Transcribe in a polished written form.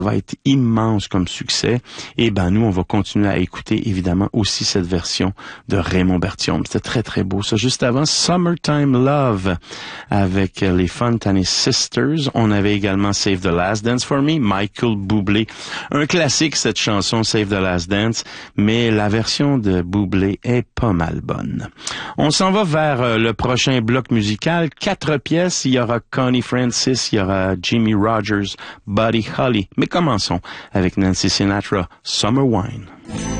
va être immense comme succès. Et nous, on va continuer à écouter, évidemment, aussi cette version de Raymond Berthiaume. C'était très, très beau. Ça, juste avant, Summertime Love avec les Fontaine Sisters. On avait également Save the Last Dance for Me, Michael Bublé. Un classique, cette chanson, Save the Last Dance, mais la version de Bublé est pas mal bonne. On s'en va vers le prochain bloc musical. 4 pièces. Il y aura Connie Francis, il y aura Jimmy Rogers, Buddy Holly. Mais commençons avec Nancy Sinatra, Summer Wine.